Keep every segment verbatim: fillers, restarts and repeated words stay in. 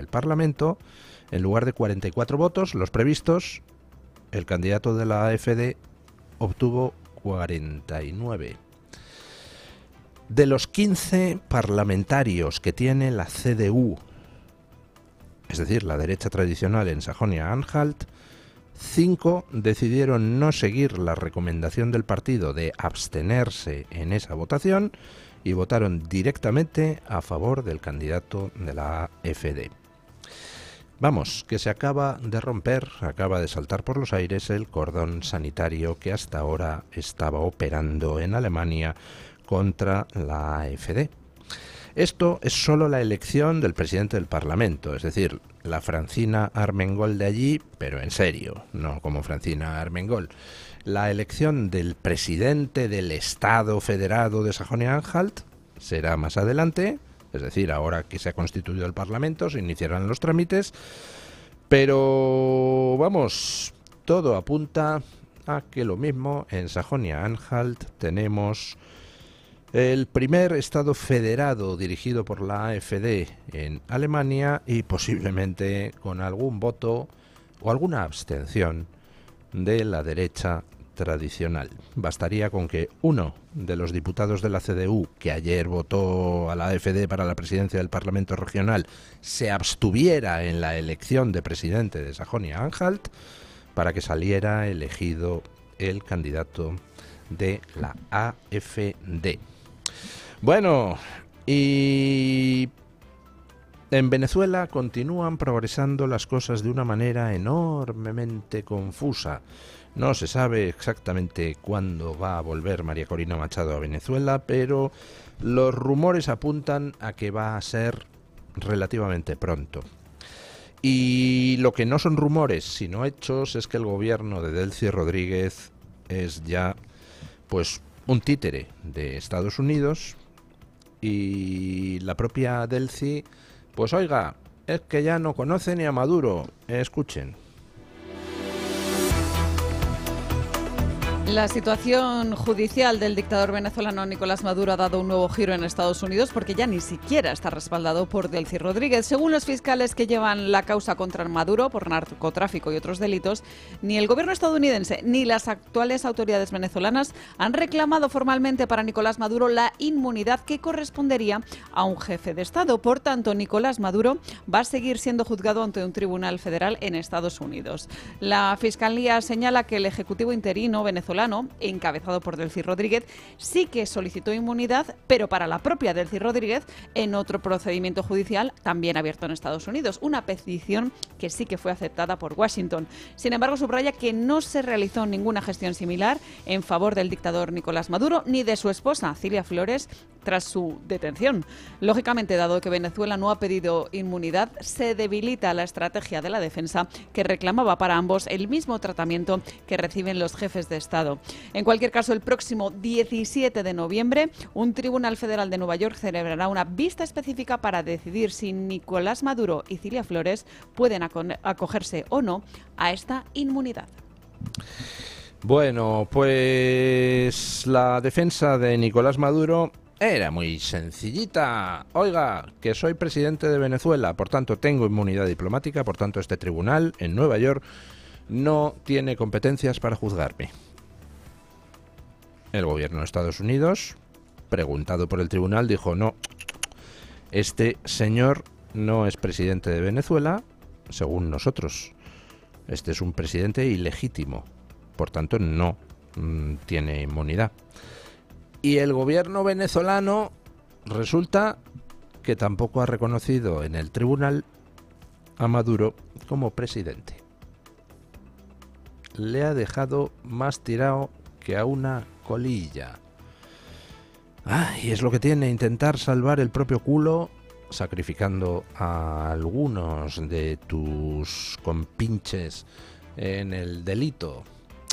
Parlamento, en lugar de cuarenta y cuatro votos, los previstos, el candidato de la A F D obtuvo cuarenta y nueve. De los quince parlamentarios que tiene la C D U, es decir, la derecha tradicional en Sajonia-Anhalt, cinco decidieron no seguir la recomendación del partido de abstenerse en esa votación y votaron directamente a favor del candidato de la A F D. Vamos, que se acaba de romper, acaba de saltar por los aires el cordón sanitario que hasta ahora estaba operando en Alemania contra la A F D. Esto es solo la elección del presidente del Parlamento, es decir, la Francina Armengol de allí, pero en serio, no como Francina Armengol. La elección del presidente del Estado Federado de Sajonia-Anhalt será más adelante, es decir, ahora que se ha constituido el Parlamento, se iniciarán los trámites, pero vamos, todo apunta a que lo mismo en Sajonia-Anhalt tenemos el primer Estado federado dirigido por la A F D en Alemania y posiblemente con algún voto o alguna abstención de la derecha tradicional. Bastaría con que uno de los diputados de la C D U, que ayer votó a la A F D para la presidencia del Parlamento Regional, se abstuviera en la elección de presidente de Sajonia-Anhalt para que saliera elegido el candidato de la A F D. Bueno, y en Venezuela continúan progresando las cosas de una manera enormemente confusa. No se sabe exactamente cuándo va a volver María Corina Machado a Venezuela, pero los rumores apuntan a que va a ser relativamente pronto. Y lo que no son rumores, sino hechos, es que el gobierno de Delcy Rodríguez es ya, pues, un títere de Estados Unidos. Y la propia Delcy, pues oiga, es que ya no conoce ni a Maduro. Escuchen. La situación judicial del dictador venezolano Nicolás Maduro ha dado un nuevo giro en Estados Unidos porque ya ni siquiera está respaldado por Delcy Rodríguez. Según los fiscales que llevan la causa contra Maduro por narcotráfico y otros delitos, ni el gobierno estadounidense ni las actuales autoridades venezolanas han reclamado formalmente para Nicolás Maduro la inmunidad que correspondería a un jefe de Estado. Por tanto, Nicolás Maduro va a seguir siendo juzgado ante un tribunal federal en Estados Unidos. La Fiscalía señala que el Ejecutivo interino venezolano, encabezado por Delcy Rodríguez, sí que solicitó inmunidad, pero para la propia Delcy Rodríguez en otro procedimiento judicial también abierto en Estados Unidos, una petición que sí que fue aceptada por Washington. Sin embargo, subraya que no se realizó ninguna gestión similar en favor del dictador Nicolás Maduro ni de su esposa, Cilia Flores, tras su detención. Lógicamente, dado que Venezuela no ha pedido inmunidad, se debilita la estrategia de la defensa que reclamaba para ambos el mismo tratamiento que reciben los jefes de Estado. En cualquier caso, el próximo diecisiete de noviembre, un tribunal federal de Nueva York celebrará una vista específica para decidir si Nicolás Maduro y Cilia Flores pueden acogerse o no a esta inmunidad. Bueno, pues la defensa de Nicolás Maduro era muy sencillita. Oiga, que soy presidente de Venezuela, por tanto tengo inmunidad diplomática, por tanto este tribunal en Nueva York no tiene competencias para juzgarme. El gobierno de Estados Unidos, preguntado por el tribunal, dijo no, este señor no es presidente de Venezuela, según nosotros. Este es un presidente ilegítimo, por tanto no mmm, tiene inmunidad. Y el gobierno venezolano resulta que tampoco ha reconocido en el tribunal a Maduro como presidente. Le ha dejado más tirado que a una colilla. Ah, y es lo que tiene intentar salvar el propio culo sacrificando a algunos de tus compinches en el delito.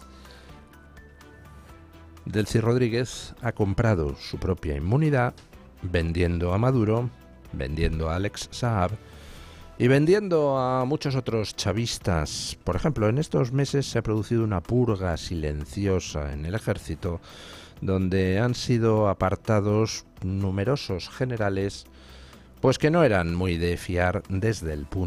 Delcy Rodríguez ha comprado su propia inmunidad vendiendo a Maduro, vendiendo a Alex Saab y vendiendo a muchos otros chavistas. Por ejemplo, en estos meses se ha producido una purga silenciosa en el ejército donde han sido apartados numerosos generales pues que no eran muy de fiar desde el punto